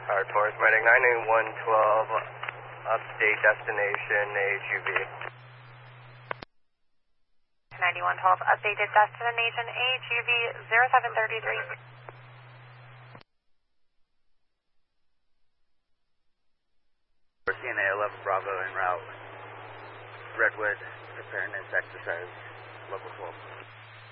Alright, Forest Medic 98112, update destination HUV. 9112, updated destination HUV 0733. CNA 11 Bravo en route. Redwood, preparedness exercise, level 12.